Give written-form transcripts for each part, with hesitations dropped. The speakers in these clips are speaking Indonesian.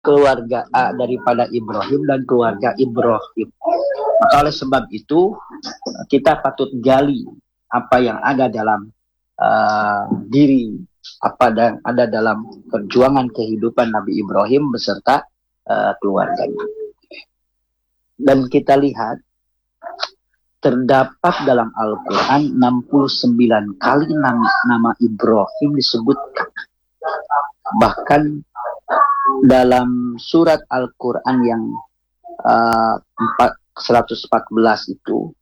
keluarga daripada Ibrahim dan keluarga Ibrahim. Maka oleh sebab itu kita patut gali apa yang ada dalam diri, apa yang ada dalam perjuangan kehidupan Nabi Ibrahim beserta keluarganya. Dan kita lihat terdapat dalam Al-Quran 69 kali nama Ibrahim disebutkan. Bahkan dalam surat Al-Quran yang 114 itu,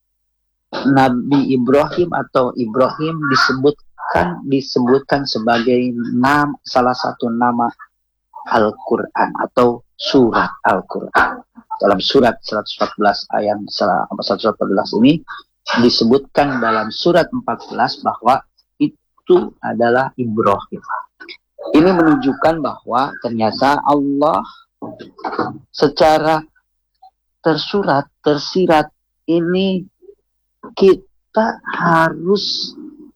Nabi Ibrahim atau Ibrahim disebutkan sebagai salah satu nama Al-Quran atau surat Al-Quran. Dalam surat 114 ayat 114 ini disebutkan dalam surat 14 bahwa itu adalah Ibrahim. Ini menunjukkan bahwa ternyata Allah secara tersirat ini kita harus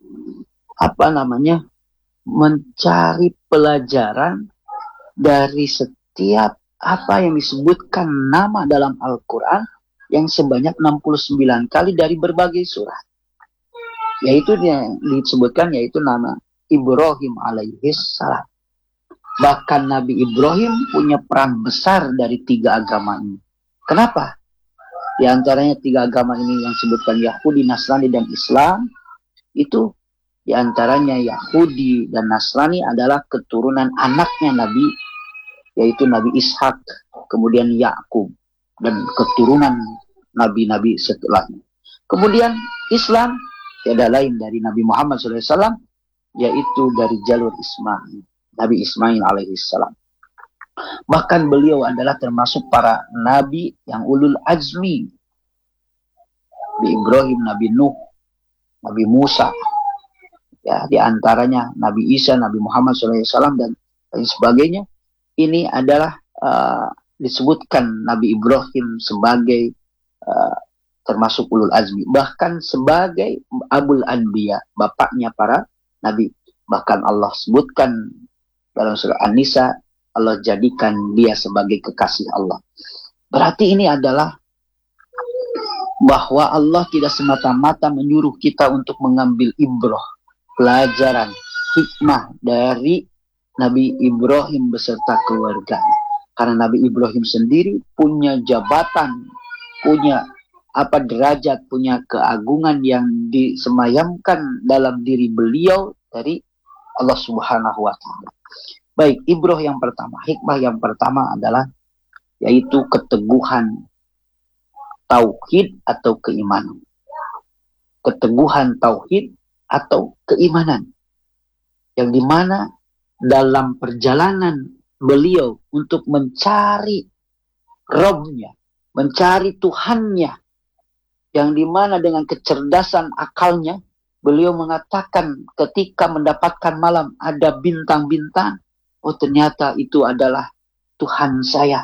mencari pelajaran dari setiap apa yang disebutkan nama dalam Al-Quran yang sebanyak 69 kali dari berbagai surat. Yaitu yang disebutkan yaitu nama Ibrahim alaihis salam. Bahkan Nabi Ibrahim punya peran besar dari 3 agama ini. Kenapa? Di antaranya 3 agama ini yang disebutkan Yahudi, Nasrani, dan Islam. Itu di antaranya Yahudi dan Nasrani adalah keturunan anaknya Nabi, yaitu Nabi Ishak, kemudian Yakub, dan keturunan nabi-nabi setelahnya. Kemudian Islam tiada lain dari Nabi Muhammad SAW, yaitu dari jalur Ismail, Nabi Ismail alaihissalam. Bahkan beliau adalah termasuk para nabi yang ulul azmi. Nabi Ibrahim, Nabi Nuh, Nabi Musa, ya, di antaranya Nabi Isa, Nabi Muhammad SAW, dan lain sebagainya. Ini adalah disebutkan Nabi Ibrahim sebagai termasuk ulul azmi, bahkan sebagai Abul Anbiya, bapaknya para nabi. Bahkan Allah sebutkan dalam surah An-Nisa, Allah jadikan dia sebagai kekasih Allah. Berarti ini adalah bahwa Allah tidak semata-mata menyuruh kita untuk mengambil ibrah, pelajaran, hikmah dari Nabi Ibrahim beserta keluarganya. Karena Nabi Ibrahim sendiri punya jabatan, punya derajat, punya keagungan yang disemayamkan dalam diri beliau dari Allah Subhanahu wa Ta'ala. Baik, ibrah yang pertama, hikmah yang pertama adalah yaitu keteguhan tauhid atau keimanan. Keteguhan tauhid atau keimanan, yang dimana dalam perjalanan beliau untuk mencari Rabb-nya, mencari Tuhannya, yang dimana dengan kecerdasan akalnya beliau mengatakan ketika mendapatkan malam ada bintang-bintang, oh ternyata itu adalah Tuhan saya.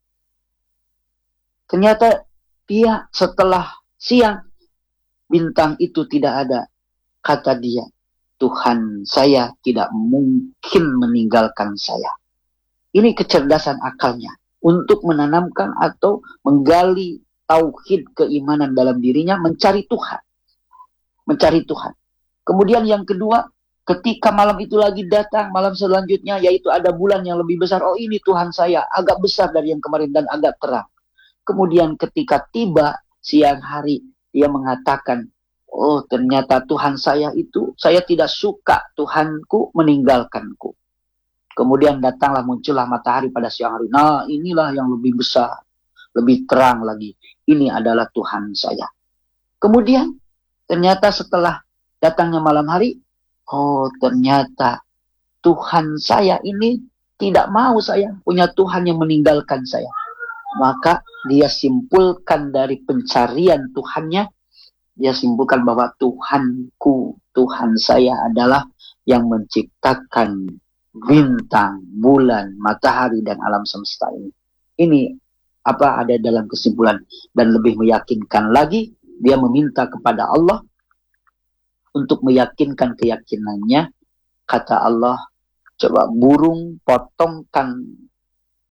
Ternyata dia setelah siang bintang itu tidak ada, kata dia, Tuhan saya tidak mungkin meninggalkan saya. Ini kecerdasan akalnya untuk menanamkan atau menggali tauhid keimanan dalam dirinya, mencari Tuhan. Mencari Tuhan. Kemudian yang kedua, ketika malam itu lagi datang, malam selanjutnya, yaitu ada bulan yang lebih besar. Oh ini Tuhan saya, agak besar dari yang kemarin dan agak terang. Kemudian ketika tiba siang hari, dia mengatakan, oh ternyata Tuhan saya itu, saya tidak suka Tuhanku meninggalkanku. Kemudian datanglah, muncullah matahari pada siang hari. Nah inilah yang lebih besar, lebih terang lagi. Ini adalah Tuhan saya. Kemudian ternyata setelah datangnya malam hari, oh ternyata Tuhan saya ini tidak mau saya punya Tuhan yang meninggalkan saya. Maka dia simpulkan dari pencarian Tuhannya, dia simpulkan bahwa Tuhanku, Tuhan saya adalah yang menciptakan bintang, bulan, matahari, dan alam semesta ini. Ini apa ada dalam kesimpulan. Dan lebih meyakinkan lagi, dia meminta kepada Allah untuk meyakinkan keyakinannya. Kata Allah, coba burung potongkan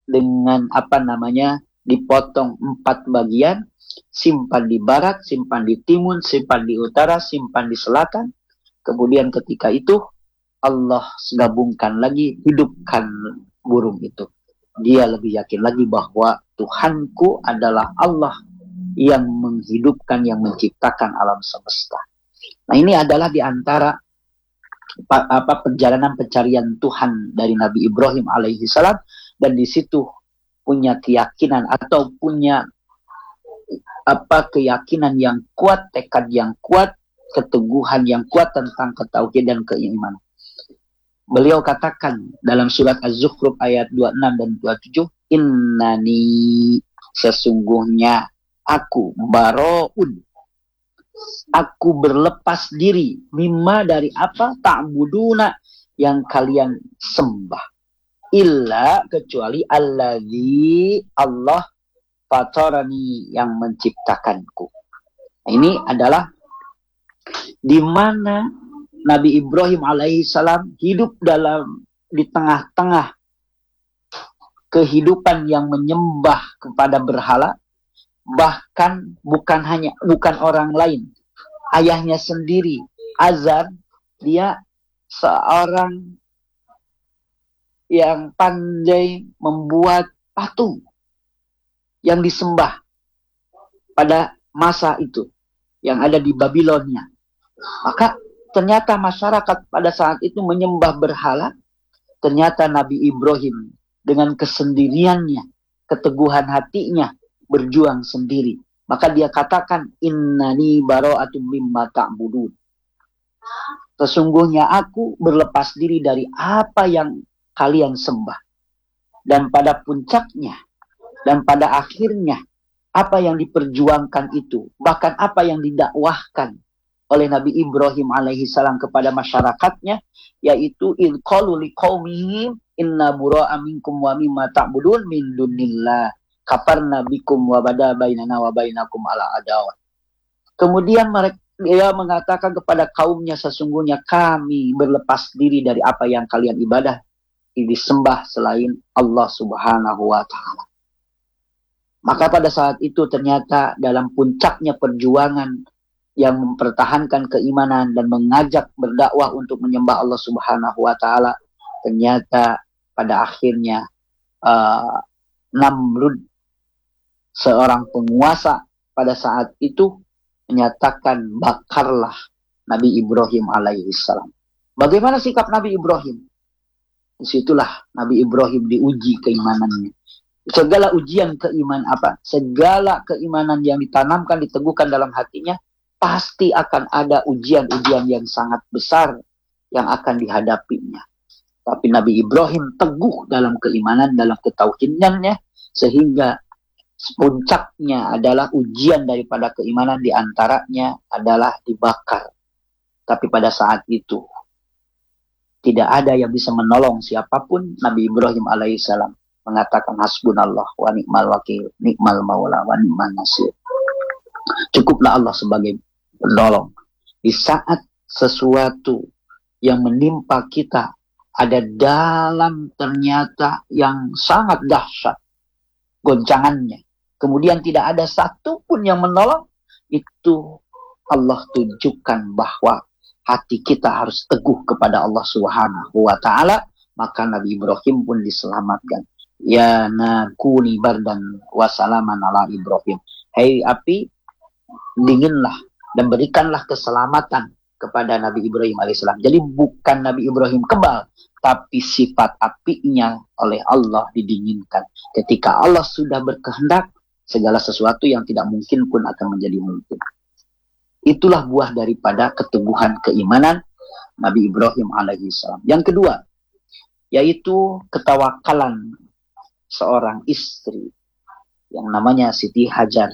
dengan dipotong 4 bagian, simpan di barat, simpan di timur, simpan di utara, simpan di selatan. Kemudian ketika itu Allah gabungkan lagi, hidupkan burung itu. Dia lebih yakin lagi bahwa Tuhanku adalah Allah yang menghidupkan, yang menciptakan alam semesta. Nah, ini adalah di antara perjalanan pencarian Tuhan dari Nabi Ibrahim alaihi salam, dan di situ punya keyakinan atau punya keyakinan yang kuat, tekad yang kuat, keteguhan yang kuat tentang ketauhidan dan keimanan. Beliau katakan dalam surat Az-Zukhruf ayat 26 dan 27, innani, sesungguhnya aku, baro'un, aku berlepas diri, mimma, dari apa, ta'buduna, yang kalian sembah, illa, kecuali allazi, Allah, fatarani, yang menciptakanku. Nah, ini adalah di mana Nabi Ibrahim alaihissalam hidup di tengah-tengah kehidupan yang menyembah kepada berhala, bahkan bukan orang lain, ayahnya sendiri, Azar, dia seorang yang pandai membuat patung yang disembah pada masa itu yang ada di Babilonia. Maka ternyata masyarakat pada saat itu menyembah berhala. Ternyata Nabi Ibrahim dengan kesendiriannya, keteguhan hatinya, berjuang sendiri. Maka dia katakan, innani bara'atum mimma ta'budun. Sesungguhnya aku berlepas diri dari apa yang kalian sembah. Dan pada puncaknya, dan pada akhirnya, apa yang diperjuangkan itu, bahkan apa yang didakwahkan oleh Nabi Ibrahim alaihissalam kepada masyarakatnya, yaitu in qalu liqaumihim inna bura'a minkum wa mimma ta'budun min dunillah kafarna bikum wa bada bainana wa bainakum ala adawah. Kemudian dia mengatakan kepada kaumnya, sesungguhnya kami berlepas diri dari apa yang kalian ibadah disembah selain Allah Subhanahu wa taala. Maka pada saat itu ternyata dalam puncaknya perjuangan yang mempertahankan keimanan dan mengajak berdakwah untuk menyembah Allah Subhanahu wa taala, ternyata pada akhirnya Namrud, seorang penguasa pada saat itu, menyatakan bakarlah Nabi Ibrahim alaihissalam. Bagaimana sikap Nabi Ibrahim? Disitulah Nabi Ibrahim diuji keimanannya. Segala ujian segala keimanan yang ditanamkan, diteguhkan dalam hatinya, pasti akan ada ujian-ujian yang sangat besar yang akan dihadapinya. Tapi Nabi Ibrahim teguh dalam keimanan, dalam ketauhidannya, sehingga puncaknya adalah ujian daripada keimanan, diantaranya adalah dibakar. Tapi pada saat itu tidak ada yang bisa menolong siapapun. Nabi Ibrahim alaihissalam mengatakan hasbunallah wa ni'mal wakil, ni'mal maula wa ni'mal nasir. Cukuplah Allah sebagai penolong. Di saat sesuatu yang menimpa kita ada dalam ternyata yang sangat dahsyat goncangannya, kemudian tidak ada satupun yang menolong, itu Allah tunjukkan bahwa hati kita harus teguh kepada Allah Subhanahu wa taala. Maka Nabi Ibrahim pun diselamatkan. Ya nakuni bardan wa salaman ala Ibrahim. Hei api, dinginlah dan berikanlah keselamatan kepada Nabi Ibrahim alaihissalam. Jadi bukan Nabi Ibrahim kebal, tapi sifat apinya oleh Allah didinginkan. Ketika Allah sudah berkehendak, segala sesuatu yang tidak mungkin pun akan menjadi mungkin. Itulah buah daripada keteguhan keimanan Nabi Ibrahim alaihissalam. Yang kedua, yaitu ketawakalan seorang istri yang namanya Siti Hajar.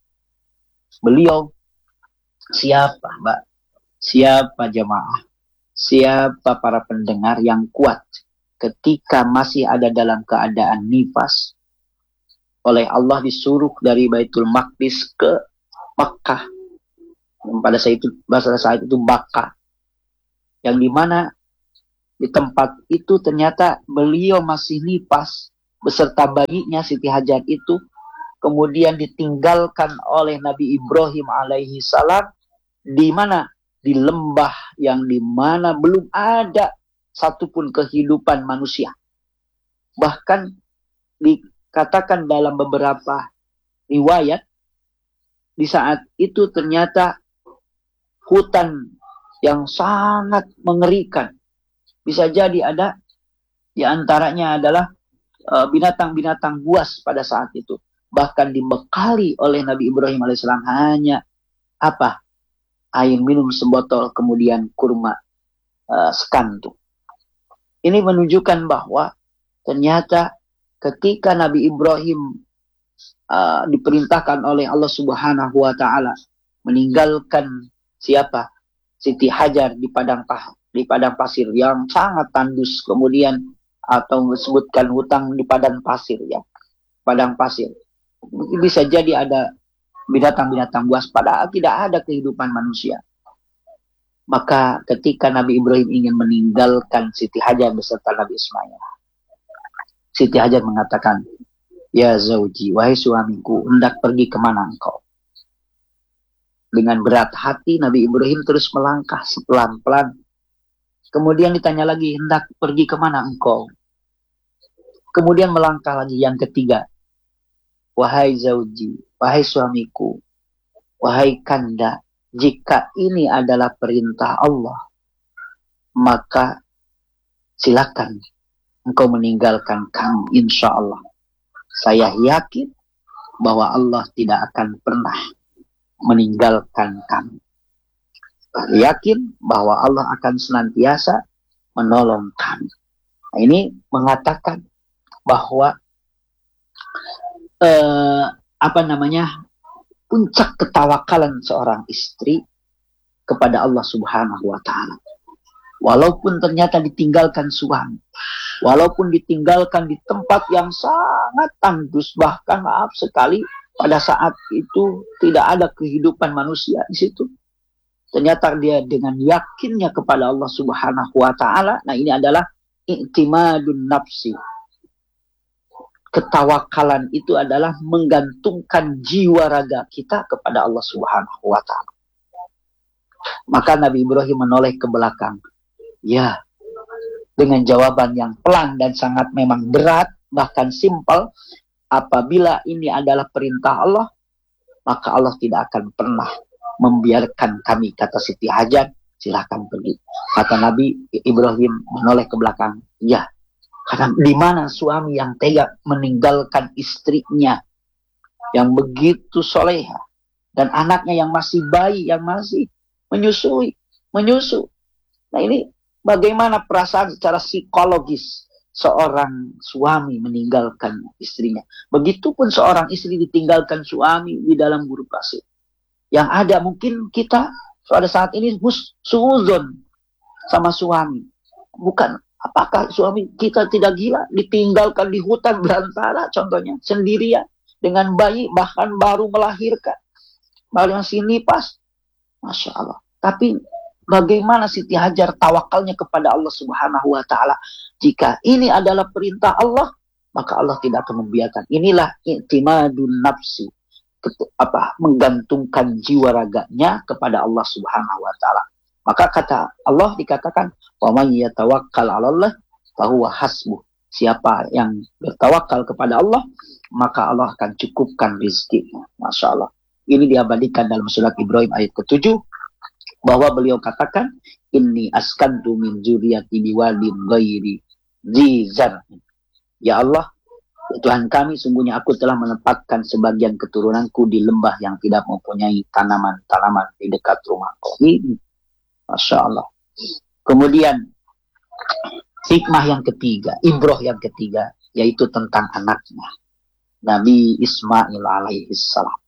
Beliau siapa, Mbak? Siapa jemaah? Siapa para pendengar yang kuat ketika masih ada dalam keadaan nifas, oleh Allah disuruh dari Baitul Maqdis ke Makkah. Pada saat itu Makkah, yang dimana di tempat itu ternyata beliau masih nifas, beserta bayinya Siti Hajar itu kemudian ditinggalkan oleh Nabi Ibrahim alaihi salam di mana? Di lembah yang di mana belum ada satupun kehidupan manusia. Bahkan dikatakan dalam beberapa riwayat di saat itu ternyata hutan yang sangat mengerikan. Bisa jadi ada di antaranya adalah binatang-binatang buas pada saat itu. Bahkan dibekali oleh Nabi Ibrahim alaihissalam hanya apa? Air minum sebotol, kemudian kurma sekantuk. Ini menunjukkan bahwa ternyata ketika Nabi Ibrahim diperintahkan oleh Allah Subhanahu wa taala meninggalkan siapa? Siti Hajar di padang pasir yang sangat tandus, kemudian atau disebutkan hutang di padang pasir ya. Padang pasir. Bisa jadi ada binatang-binatang buas, padahal tidak ada kehidupan manusia. Maka ketika Nabi Ibrahim ingin meninggalkan Siti Hajar beserta Nabi Ismail, Siti Hajar mengatakan, "Ya zauji, wahai suamiku, hendak pergi kemana engkau?" Dengan berat hati Nabi Ibrahim terus melangkah pelan-pelan. Kemudian ditanya lagi, "Hendak pergi kemana engkau?" Kemudian melangkah lagi yang ketiga, "Wahai zauji, wahai suamiku, wahai kanda, jika ini adalah perintah Allah, maka silakan engkau meninggalkan kami, insya Allah. Saya yakin bahwa Allah tidak akan pernah meninggalkan kami. Saya yakin bahwa Allah akan senantiasa menolong kami." Nah, ini mengatakan bahwa puncak ketawakalan seorang istri kepada Allah Subhanahu wa taala. Walaupun ternyata ditinggalkan suami, walaupun ditinggalkan di tempat yang sangat tandus, bahkan maaf sekali pada saat itu tidak ada kehidupan manusia di situ. Ternyata dia dengan yakinnya kepada Allah Subhanahu wa taala. Nah, ini adalah i'timadun nafsi. Ketawakalan itu adalah menggantungkan jiwa raga kita kepada Allah Subhanahu wa taala. Maka Nabi Ibrahim menoleh ke belakang. Ya, dengan jawaban yang pelan dan sangat memang berat, bahkan simpel, apabila ini adalah perintah Allah, maka Allah tidak akan pernah membiarkan kami, kata Siti Hajar, silahkan pergi. Kata Nabi Ibrahim menoleh ke belakang. Ya, karena di mana suami yang tega meninggalkan istrinya yang begitu soleha dan anaknya yang masih bayi, yang masih menyusu. Nah, ini bagaimana perasaan secara psikologis seorang suami meninggalkan istrinya. Begitupun seorang istri ditinggalkan suami di dalam gurun pasir. Yang ada mungkin kita pada saat ini suuzon sama suami. Bukan, apakah suami kita tidak gila? Ditinggalkan di hutan belantara contohnya, sendirian, dengan bayi, bahkan baru melahirkan. Baru masih nipas. Masya Allah. Tapi bagaimana Siti Hajar tawakalnya kepada Allah Subhanahu wa taala? Jika ini adalah perintah Allah, maka Allah tidak akan membiarkan. Inilah i'timadun nafsi. Menggantungkan jiwa raganya kepada Allah Subhanahu wa taala. Maka kata Allah dikatakan, "Wa may yatawakkal 'alallah fahuwa hasbuh." Siapa yang bertawakal kepada Allah, maka Allah akan cukupkan rezekinya. Masya Allah. Ini diabadikan dalam surat Ibrahim ayat ke-7, bahwa beliau katakan, "Inni askantu min dzurriyyati biwadin ghairi dzi zar'in." Ya Allah, Tuhan kami, sungguhnya aku telah menempatkan sebagian keturunanku di lembah yang tidak mempunyai tanaman-tanaman di dekat rumahku. Ini, Masya Allah. Kemudian, hikmah yang ketiga, ibrah yang ketiga, yaitu tentang anaknya, Nabi Ismail alaihissalam.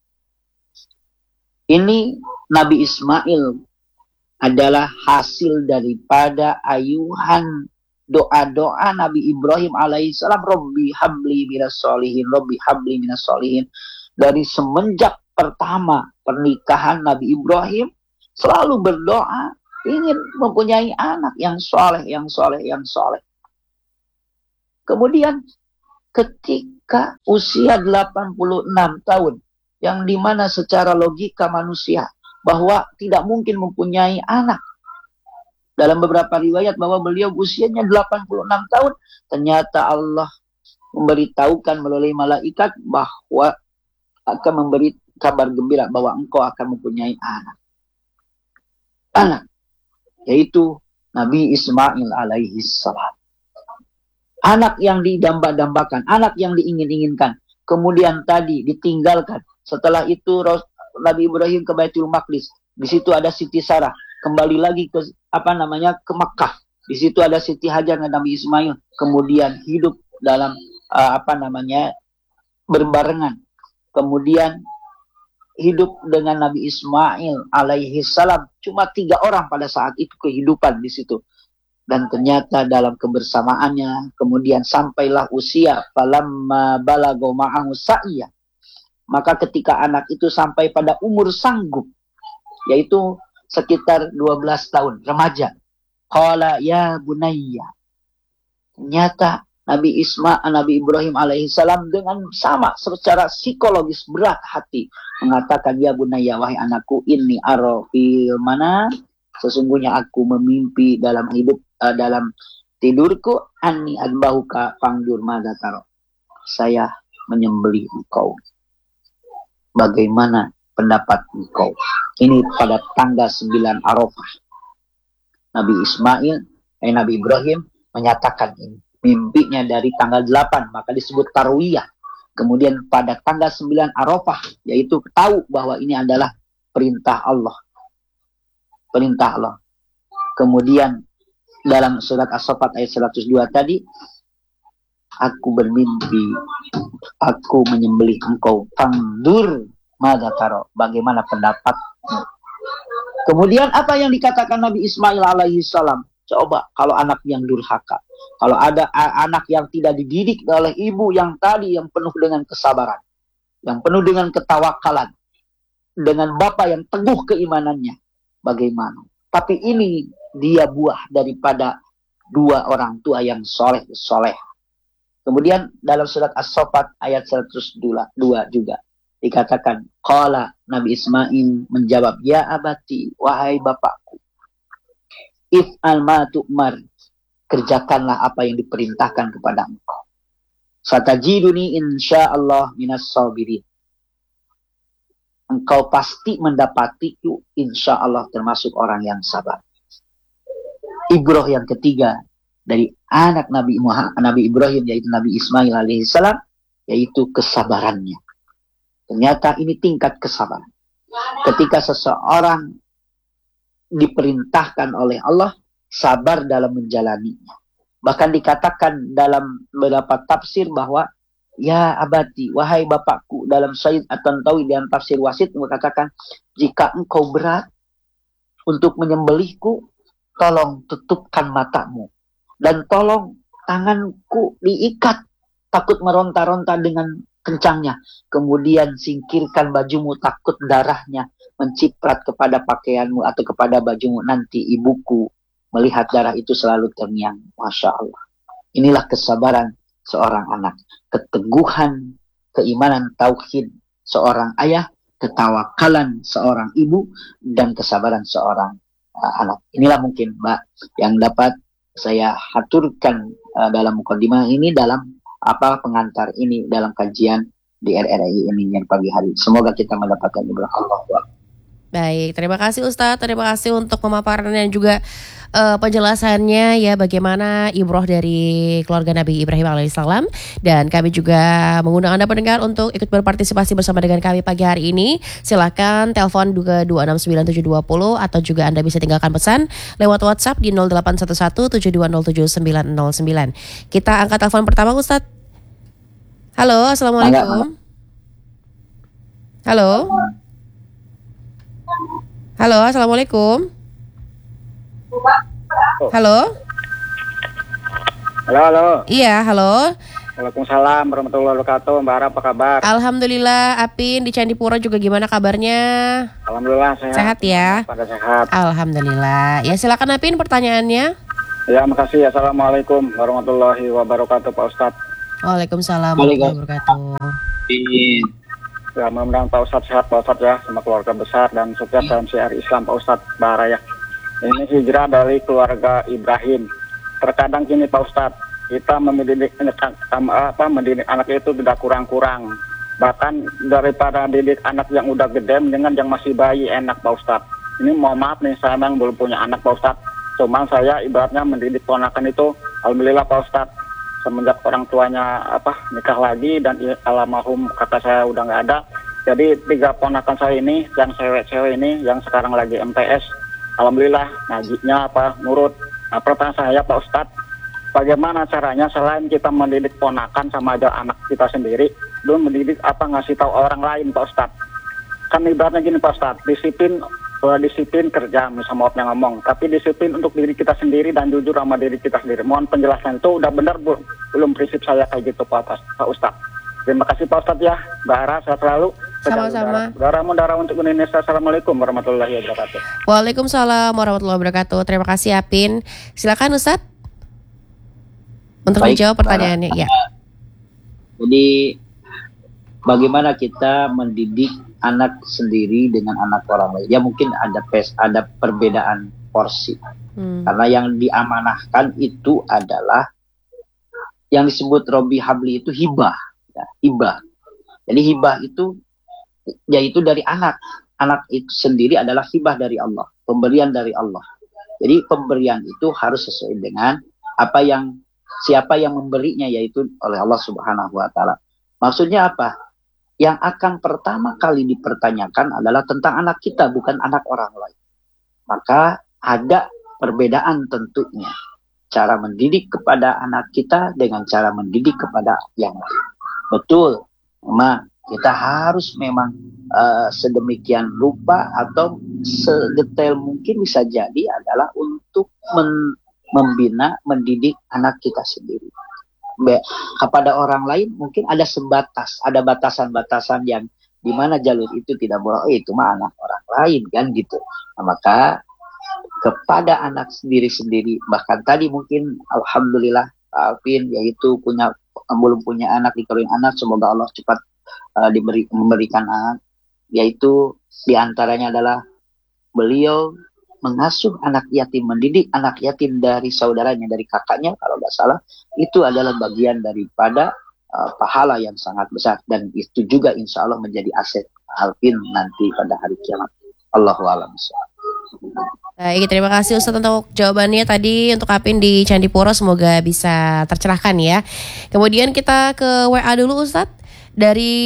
Ini Nabi Ismail adalah hasil daripada ayuhan doa-doa Nabi Ibrahim alaihissalam, Rabbi habli minas sholihin, Rabbi habli minas sholihin. Dari semenjak pertama pernikahan Nabi Ibrahim selalu berdoa ingin mempunyai anak yang soleh, yang soleh, yang soleh. Kemudian ketika usia 86 tahun, yang dimana secara logika manusia bahwa tidak mungkin mempunyai anak. Dalam beberapa riwayat bahwa beliau usianya 86 tahun, ternyata Allah memberitahukan melalui malaikat bahwa akan memberi kabar gembira bahwa engkau akan mempunyai anak. Anak, yaitu Nabi Ismail alaihi salam. Anak yang didamba-dambakan, anak yang diingin-inginkan. Kemudian tadi ditinggalkan. Setelah itu Nabi Ibrahim ke Baitul Maqdis. Di situ ada Siti Sarah. Kembali lagi ke ke Makkah. Di situ ada Siti Hajar dan Nabi Ismail. Kemudian hidup dalam berbarengan. Kemudian hidup dengan Nabi Ismail alaihi salam. Cuma 3 orang pada saat itu kehidupan di situ. Dan ternyata dalam kebersamaannya kemudian sampailah usia falamma balagha ma'ahu sa'ya. Maka ketika anak itu sampai pada umur sanggup, yaitu sekitar 12 tahun, remaja. Qala ya bunayya. Ternyata Nabi Ibrahim alaihissalam dengan sama secara psikologis berat hati mengatakan, ya bunayya, wahai anakku, inni ara fil mana, sesungguhnya aku memimpi dalam tidurku, anni adbahuka fangdur madza tara. Saya menyembelih engkau. Bagaimana pendapat engkau? Ini pada tanggal 9 Arafah. Nabi Ibrahim menyatakan ini. Mimpinya dari tanggal 8, maka disebut tarwiyah. Kemudian pada tanggal 9 Arafah, yaitu tahu bahwa ini adalah perintah Allah. Perintah Allah. Kemudian dalam surat As-Saffat ayat 102 tadi, aku bermimpi, aku menyembelih engkau. Fangdur madza tara, bagaimana pendapatmu? Kemudian apa yang dikatakan Nabi Ismail alaihi salam? Coba kalau anak yang durhaka, kalau ada anak yang tidak dididik oleh ibu yang tadi yang penuh dengan kesabaran, yang penuh dengan ketawakalan, dengan bapak yang teguh keimanannya, bagaimana? Tapi ini dia buah daripada 2 orang tua yang soleh. Kemudian dalam surat As-Saffat ayat 102 juga dikatakan, qala, Nabi Ismail menjawab, ya abati, wahai bapakku, if'al ma tu'mar, kerjakanlah apa yang diperintahkan kepada engkau. Satajiduni insyaallah minas sabirin. Engkau pasti mendapatiku insyaallah termasuk orang yang sabar. Ibrah yang ketiga dari anak Nabi Ibrahim, yaitu Nabi Ismail alaihissalam, yaitu kesabarannya. Ternyata ini tingkat kesabaran. Ketika seseorang diperintahkan oleh Allah, sabar dalam menjalaninya. Bahkan dikatakan dalam beberapa tafsir bahwa, ya abati, wahai bapakku, dalam Sayyid At-Tantawi dan tafsir Wasit mengatakan, jika engkau berat untuk menyembelihku, tolong tutupkan matamu. Dan tolong tanganku diikat, takut meronta-ronta dengan kencangnya. Kemudian singkirkan bajumu, takut darahnya menciprat kepada pakaianmu atau kepada bajumu. Nanti ibuku melihat darah itu selalu terngiang. Masya Allah. Inilah kesabaran seorang anak. Keteguhan, keimanan, tauhid seorang ayah, ketawakalan seorang ibu, dan kesabaran seorang anak. Inilah mungkin, Mbak, yang dapat saya haturkan dalam mukadimah ini, dalam pengantar ini dalam kajian di RRI ini yang pagi hari. Semoga kita mendapatkan ibadah Allah. Baik, terima kasih Ustadz, terima kasih untuk pemaparannya dan juga penjelasannya ya, bagaimana ibrah dari keluarga Nabi Ibrahim alaihissalam. Dan kami juga mengundang Anda pendengar untuk ikut berpartisipasi bersama dengan kami pagi hari ini. Silakan telepon juga 269720 atau juga Anda bisa tinggalkan pesan lewat WhatsApp di 081172079909. Kita angkat telepon pertama, Ustadz. Halo, assalamualaikum. Halo. Halo, assalamualaikum. Halo. Halo. Iya, halo. Waalaikumsalam warahmatullahi wabarakatuh. Mbak Ara, apa kabar? Alhamdulillah. Apin di Candipuro juga gimana kabarnya? Alhamdulillah sehat. Sehat ya? Pada sehat. Alhamdulillah. Ya, silakan Apin pertanyaannya. Ya, makasih. Assalamualaikum warahmatullahi wabarakatuh, Pak Ustadz. Waalaikumsalam warahmatullahi wabarakatuh. Ya, mudah-mudahan Pak Ustadz sehat Pak Ustadz ya, sama keluarga besar dan sukses dalam syiar Islam Pak Ustadz Bara ya. Ini hijrah dari keluarga Ibrahim. Terkadang gini Pak Ustadz, kita mendidik anak itu tidak kurang-kurang. Bahkan daripada didik anak yang udah gede dengan yang masih bayi enak Pak Ustadz. Ini mohon maaf nih, saya memang belum punya anak Pak Ustadz. Cuman saya ibaratnya mendidik ponakan itu, alhamdulillah Pak Ustadz. Semenjak orang tuanya nikah lagi dan almarhum kakak saya udah nggak ada. Jadi 3 ponakan saya ini, yang cewek-cewek ini, yang sekarang lagi MTS, alhamdulillah ngajinya nurut. Nah, pertanyaan saya Pak Ustadz, bagaimana caranya selain kita mendidik ponakan sama aja anak kita sendiri, belum mendidik ngasih tahu orang lain Pak Ustadz? Kan ibaratnya gini Pak Ustadz, disiplin kerja, misalnya maaf yang ngomong, tapi disiplin untuk diri kita sendiri dan jujur sama diri kita sendiri. Mohon penjelasan itu udah benar belum prinsip saya kayak gitu Pak Ustadz. Terima kasih Pak Ustadz ya, Bara, sehat selalu. Sama-sama. Darah untuk Indonesia. Assalamualaikum warahmatullahi wabarakatuh. Waalaikumsalam warahmatullahi wabarakatuh. Terima kasih Apin. Silakan Ustadz untuk menjawab pertanyaannya. Ya. Jadi bagaimana kita mendidik anak sendiri dengan anak orang lain? Ya mungkin ada perbedaan porsi. Karena yang diamanahkan itu adalah yang disebut Robi Habli itu hibah, ya, hibah. Jadi hibah itu yaitu dari anak. Anak itu sendiri adalah hibah dari Allah, pemberian dari Allah. Jadi pemberian itu harus sesuai dengan siapa yang memberinya, yaitu oleh Allah Subhanahu wa taala. Maksudnya apa? Yang akan pertama kali dipertanyakan adalah tentang anak kita, bukan anak orang lain. Maka ada perbedaan tentunya. Cara mendidik kepada anak kita dengan cara mendidik kepada yang lain. Betul, memang kita harus memang sedemikian rupa atau sedetail mungkin bisa jadi adalah untuk membina, mendidik anak kita sendiri. Kepada orang lain mungkin ada batasan-batasan yang dimana jalur itu tidak boleh, itu mah anak orang lain kan gitu. Nah, maka kepada anak sendiri-sendiri, bahkan tadi mungkin alhamdulillah Alvin yaitu belum punya anak, dikaruniai anak, semoga Allah cepat memberikan anak, yaitu diantaranya adalah beliau mengasuh anak yatim, mendidik anak yatim dari saudaranya, dari kakaknya kalau nggak salah, itu adalah bagian daripada pahala yang sangat besar, dan itu juga insya Allah menjadi aset Alvin nanti pada hari kiamat. Allahu a'lam. Baik, terima kasih Ustadz untuk jawabannya tadi untuk Apin di Candipuro, semoga bisa tercerahkan ya. Kemudian kita ke WA dulu Ustadz. Dari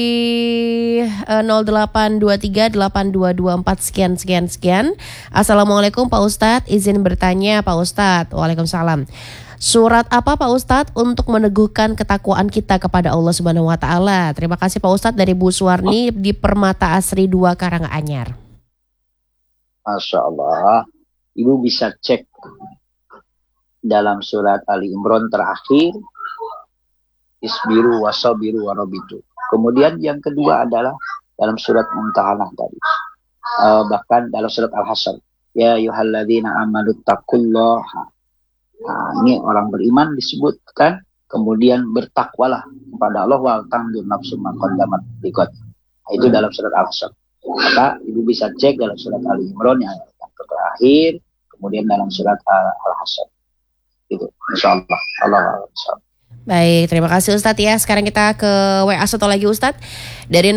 08238224 sekian. Assalamualaikum Pak Ustadz, izin bertanya Pak Ustadz. Waalaikumsalam. Surat apa Pak Ustadz untuk meneguhkan ketakwaan kita kepada Allah Subhanahu wa taala? Terima kasih Pak Ustadz, dari Bu Suwarni di Permata Asri 2 Karanganyar. Masya Allah, Ibu bisa cek dalam surat Ali Imran terakhir, Isbiru wasabiru warabitu. Kemudian yang kedua adalah dalam surat Mumtahanah tadi. Bahkan dalam surat Al-Hasyr, ya ayyuhalladzina amanu taqullaha. Nah, ini orang beriman disebutkan, kemudian bertakwalah kepada Allah, wal tanzur nafsum ma qaddamat liqad. Itu dalam surat Al-Hasyr. Maka Ibu bisa cek dalam surat Ali Imran yang terakhir, kemudian dalam surat Al-Hasyr. Itu insyaallah. Allah insyaallah. Baik, terima kasih Ustadz ya. Sekarang kita ke WA satu lagi Ustadz. Dari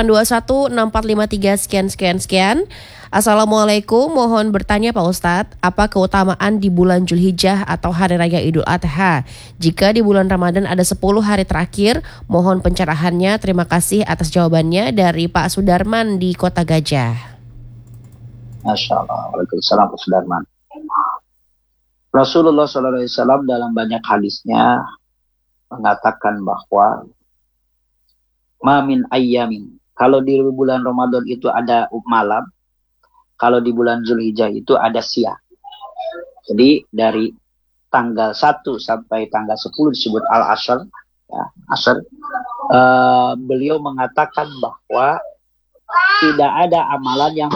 08216453 sekian. Assalamualaikum, mohon bertanya Pak Ustadz, apa keutamaan di bulan Zulhijjah atau Hari Raya Idul Adha? Jika di bulan Ramadan ada 10 hari terakhir, mohon pencerahannya. Terima kasih atas jawabannya, dari Pak Sudarman di Kota Gajah. Masya Allah. Waalaikumsalam Pak Sudarman. Rasulullah SAW dalam banyak hadisnya mengatakan bahwa mamin ayyamin, kalau di bulan Ramadan itu ada malam, kalau di bulan Zulhijjah itu ada siang. Jadi dari tanggal 1 sampai tanggal 10 disebut al-ashr, ya, ashr. Beliau mengatakan bahwa tidak ada amalan yang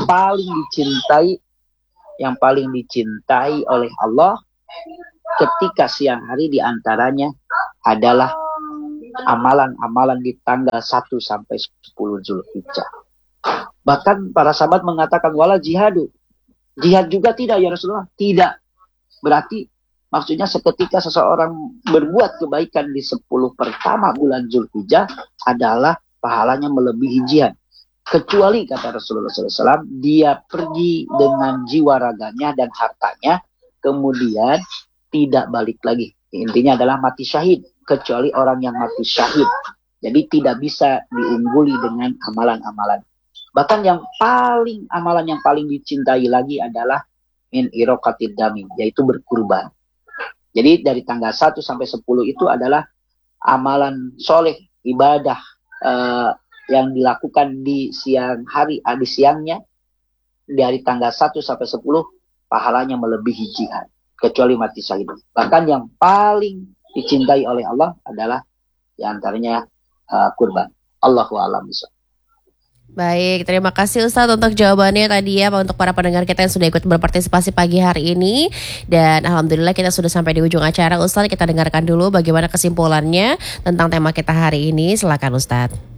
paling dicintai oleh Allah ketika siang hari, diantaranya adalah amalan-amalan di tanggal 1 sampai 10 Zulhijjah. Bahkan para sahabat mengatakan wala jihadu. Jihad juga tidak ya Rasulullah. Tidak. Berarti maksudnya seketika seseorang berbuat kebaikan di 10 pertama bulan Zulhijjah adalah pahalanya melebihi jihad. Kecuali kata Rasulullah SAW, dia pergi dengan jiwa raganya dan hartanya, kemudian tidak balik lagi. Intinya adalah mati syahid, kecuali orang yang mati syahid. Jadi tidak bisa diungguli dengan amalan-amalan. Bahkan amalan yang paling dicintai lagi adalah min iroqatid dami, yaitu berkurban. Jadi dari tanggal 1 sampai 10 itu adalah amalan soleh, ibadah yang dilakukan di siang hari, di siangnya dari tanggal 1 sampai 10 pahalanya melebihi jihad, kecuali mati syahid. Bahkan yang paling dicintai oleh Allah adalah diantaranya kurban. Allahu a'lam bishawab. Baik, terima kasih Ustadz untuk jawabannya tadi ya, untuk para pendengar kita yang sudah ikut berpartisipasi pagi hari ini. Dan alhamdulillah kita sudah sampai di ujung acara. Ustadz, kita dengarkan dulu bagaimana kesimpulannya tentang tema kita hari ini. Silakan Ustadz.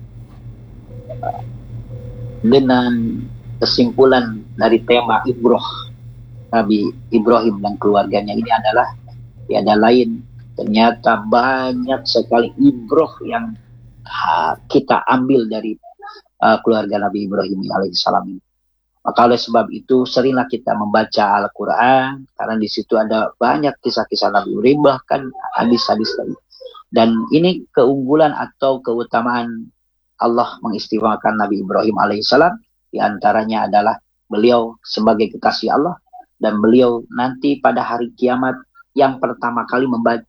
Dengan kesimpulan dari tema Ibroh Nabi Ibrahim dan keluarganya ini adalah tiada lain, ternyata banyak sekali ibroh yang kita ambil dari keluarga Nabi Ibrahim alaihissalam ini. Maka oleh sebab itu seringlah kita membaca Al-Quran, karena di situ ada banyak kisah-kisah Nabi Ibrahim, bahkan hadis-hadis tadi. Dan ini keunggulan atau keutamaan Allah mengistimewakan Nabi Ibrahim alaihissalam. Di antaranya adalah beliau sebagai kekasih Allah, dan beliau nanti pada hari kiamat yang pertama kali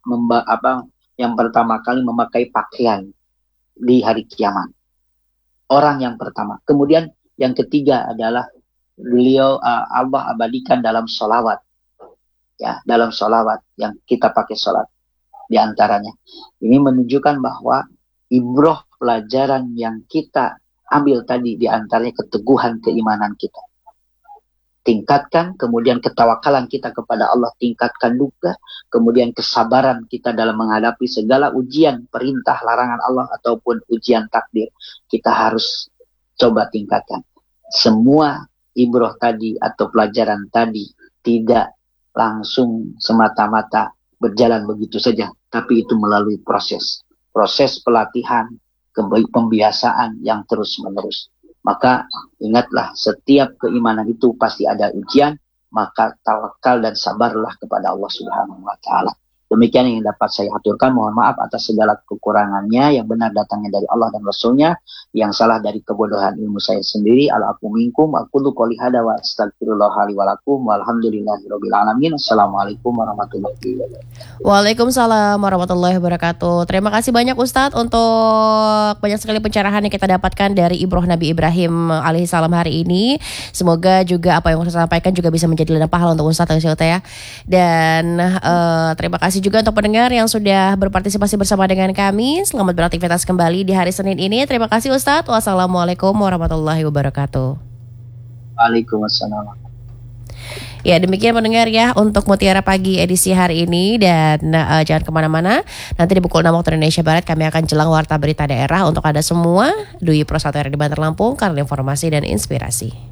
memakai pakaian di hari kiamat. Orang yang pertama. Kemudian yang ketiga adalah beliau Allah abadikan dalam sholawat. Ya, dalam sholawat yang kita pakai sholat. Di antaranya. Ini menunjukkan bahwa ibroh pelajaran yang kita ambil tadi di antaranya keteguhan keimanan kita. Tingkatkan, kemudian ketawakalan kita kepada Allah tingkatkan juga, kemudian kesabaran kita dalam menghadapi segala ujian, perintah, larangan Allah ataupun ujian takdir, kita harus coba tingkatkan. Semua ibroh tadi atau pelajaran tadi tidak langsung semata-mata berjalan begitu saja, tapi itu melalui proses pelatihan, pembiasaan yang terus-menerus. Maka ingatlah, setiap keimanan itu pasti ada ujian, maka tawakal dan sabarlah kepada Allah Subhanahu wa taala. Demikian yang dapat saya aturkan. Mohon maaf atas segala kekurangannya. Yang benar datangnya dari Allah dan Rasulnya, yang salah dari kebodohan ilmu saya sendiri. Al-afu minkum, aqulu qouli hadza wa astaghfirullah li wa lakum walhamdulillahirabbil alamin. Assalamualaikum warahmatullahi wabarakatuh. Waalaikumsalam warahmatullahi wabarakatuh. Terima kasih banyak Ustadz untuk banyak sekali pencerahan yang kita dapatkan dari ibroh Nabi Ibrahim alaihissalam hari ini. Semoga juga apa yang Ustadz sampaikan juga bisa menjadi ladang pahala untuk Ustadz ya. Dan terima kasih juga untuk pendengar yang sudah berpartisipasi bersama dengan kami. Selamat beraktivitas kembali di hari Senin ini. Terima kasih Ustadz. Wassalamualaikum warahmatullahi wabarakatuh. Waalaikumsalam. Ya, demikian pendengar ya untuk Mutiara Pagi edisi hari ini. Dan jangan kemana-mana. Nanti di pukul 6 waktu Indonesia Barat kami akan jelang warta berita daerah untuk Anda semua. Dwi Pro 1 di Bantar Lampung, karena informasi dan inspirasi.